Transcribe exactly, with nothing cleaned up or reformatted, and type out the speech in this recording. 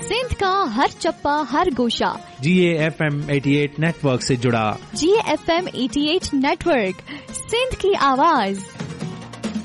सिंध का हर चप्पा हर गोशा जी A F M अठासी नेटवर्क से जुड़ा। जी ए एफ एम अठासी नेटवर्क, सिंध की आवाज।